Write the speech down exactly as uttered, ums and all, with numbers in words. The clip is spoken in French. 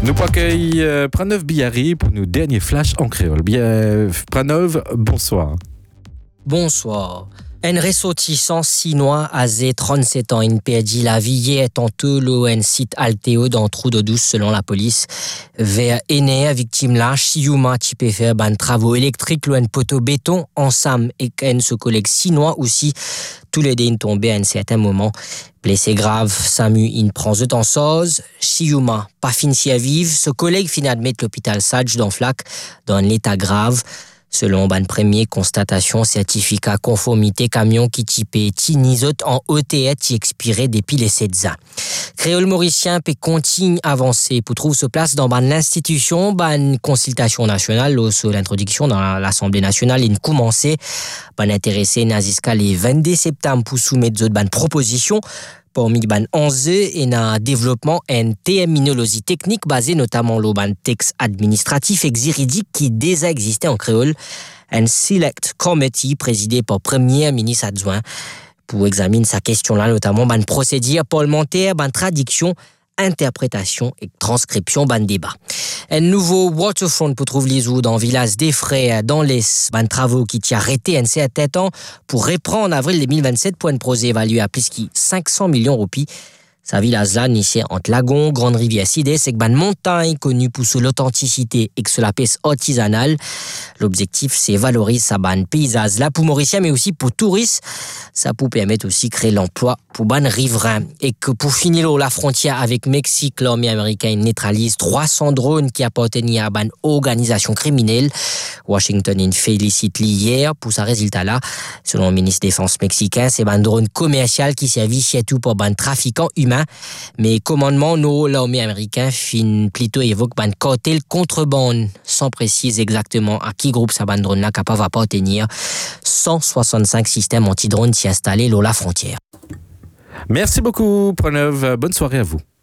Nous accueillons euh, Pranov Bihari pour nos derniers flashs en créole. Bien, Pranov, bonsoir. Bonsoir. Un ressortissant chinois âgé trente-sept ans a perdu la vie hier tantôt un site Alteo dans Trou d'eau douce selon la police. Vers Aîné, victime là, Chiuma qui peut faire ban travaux électriques, un poteau béton ensemble et un ce collègue chinois aussi. Tous les deux tombés à un certain moment. Blessé grave, Samu in prend de temps soz. Chiuma pas fini à vivre. Ce collègue finit admettre l'hôpital Sage dans Flac dans l'état grave. Selon ban premier constatation certificat conformité camion qui typé Tinizot en O T E qui expirait depuis les sept ans. Créole mauricien peut continue avancer pour trouver sa place dans ban l'institution ban consultation nationale sur l'introduction dans l'Assemblée nationale il commencé ban intéressé nazisca les vingt-deux septembre pour soumettre d'autres ban propositions. Parmi les enjeux et un développement en terminologie technique basée notamment sur le texte administratif et juridique qui déjà existait en créole. Un select committee présidé par premier ministre adjoint pour examiner sa question-là, notamment ban procédure parlementaire, ban traduction, interprétation et transcription ban débat. Un nouveau waterfront pour trouver les eaux dans village des Frais dans les ban travaux qui tient arrêté un certain temps pour reprendre en avril deux mille vingt-sept pour un projet évalué à plus de cinq cents millions de roupies. Sa village là, niché entre Lagon, Grande Rivière, Sidé, c'est une montagne connue pour son authenticité et que la pêche artisanale. L'objectif, c'est valoriser sa ban paysage là pour Mauricien, mais aussi pour touristes. Ça peut permettre aussi de créer l'emploi pour ban riverains. Et que pour finir la frontière avec Mexique, l'armée américaine neutralise trois cents drones qui appartenaient à ban organisation criminelle. Washington in félicite hier pour ce résultat-là. Selon le ministre de la Défense mexicain, c'est ban drone commercial qui servent surtout pour ban trafiquants humains. Mais commandement, nous, l'armée américaine, fin plutôt évoque ban cartel contrebande, sans préciser exactement à qui groupe sa ban drone là capable d'appartenir. cent soixante-cinq systèmes anti-drones s'y installés à la frontière. Merci beaucoup, Pranov. Bonne soirée à vous.